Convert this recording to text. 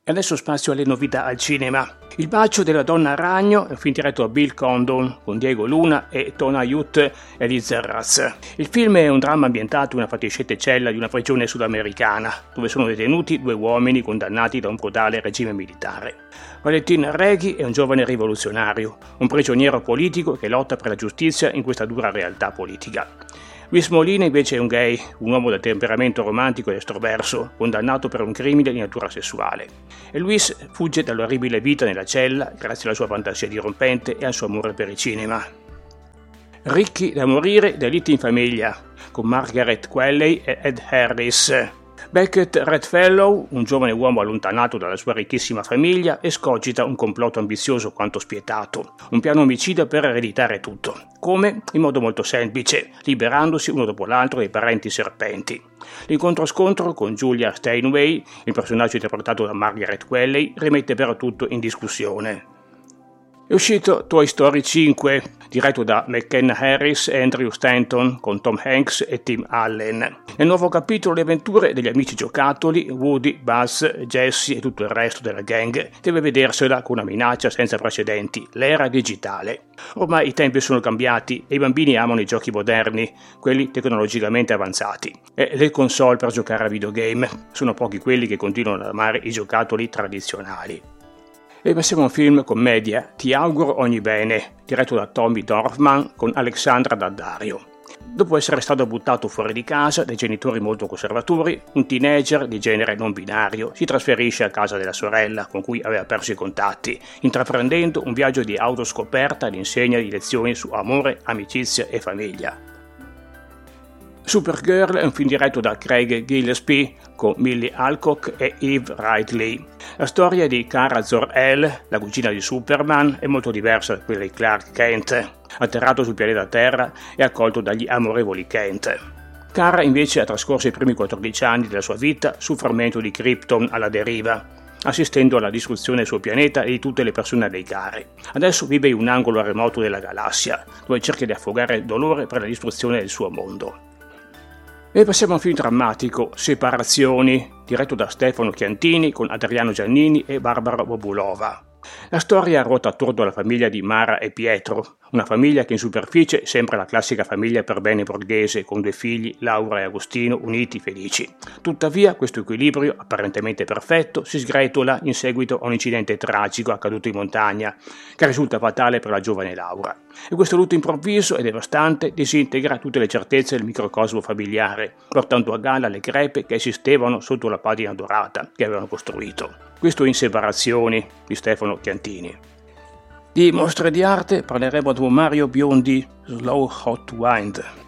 E adesso spazio alle novità al cinema. Il bacio della donna ragno è un film diretto da Bill Condon con Diego Luna e Tonayut Elizarraz. Il film è un dramma ambientato in una fatiscente cella di una prigione sudamericana, dove sono detenuti 2 uomini condannati da un brutale regime militare. Valentin Reghi è un giovane rivoluzionario, un prigioniero politico che lotta per la giustizia in questa dura realtà politica. Luis Molina invece è un gay, un uomo dal temperamento romantico ed estroverso, condannato per un crimine di natura sessuale. E Luis fugge dall'orribile vita nella cella grazie alla sua fantasia dirompente e al suo amore per il cinema. Ricchi da morire, deliti in famiglia, con Margaret Qualley e Ed Harris. Beckett Redfellow, un giovane uomo allontanato dalla sua ricchissima famiglia, escogita un complotto ambizioso quanto spietato, un piano omicida per ereditare tutto. Come? In modo molto semplice, liberandosi uno dopo l'altro dei parenti serpenti. L'incontro-scontro con Julia Steinway, il personaggio interpretato da Margaret Qualley, rimette però tutto in discussione. È uscito Toy Story 5, diretto da McKenna Harris e Andrew Stanton, con Tom Hanks e Tim Allen. Nel nuovo capitolo le avventure degli amici giocattoli, Woody, Buzz, Jessie e tutto il resto della gang, deve vedersela con una minaccia senza precedenti, l'era digitale. Ormai i tempi sono cambiati e i bambini amano i giochi moderni, quelli tecnologicamente avanzati, e le console per giocare a videogame. Sono pochi quelli che continuano ad amare i giocattoli tradizionali. E passiamo a un film commedia, Ti auguro ogni bene, diretto da Tommy Dorfman con Alexandra Daddario. Dopo essere stato buttato fuori di casa dai genitori molto conservatori, un teenager di genere non binario si trasferisce a casa della sorella, con cui aveva perso i contatti, intraprendendo un viaggio di autoscoperta all'insegna di lezioni su amore, amicizia e famiglia. Supergirl è un film diretto da Craig Gillespie con Millie Alcock e Eve Ridley. La storia di Kara Zor-El, la cugina di Superman, è molto diversa da quella di Clark Kent, atterrato sul pianeta Terra e accolto dagli amorevoli Kent. Kara invece ha trascorso i primi 14 anni della sua vita sul frammento di Krypton alla deriva, assistendo alla distruzione del suo pianeta e di tutte le persone dei cari. Adesso vive in un angolo remoto della galassia, dove cerca di affogare il dolore per la distruzione del suo mondo. E passiamo a un film drammatico, Separazioni, diretto da Stefano Chiantini con Adriano Giannini e Barbara Bobulova. La storia ruota attorno alla famiglia di Mara e Pietro, una famiglia che in superficie sembra la classica famiglia per bene borghese con 2 figli, Laura e Agostino, uniti felici. Tuttavia questo equilibrio, apparentemente perfetto, si sgretola in seguito a un incidente tragico accaduto in montagna, che risulta fatale per la giovane Laura. E questo lutto improvviso e devastante disintegra tutte le certezze del microcosmo familiare, portando a galla le crepe che esistevano sotto la patina dorata che avevano costruito. Questo in Separazioni di Stefano Chiantini. Di mostre di arte parleremo ad Mario Biondi, Slow Hot Wind.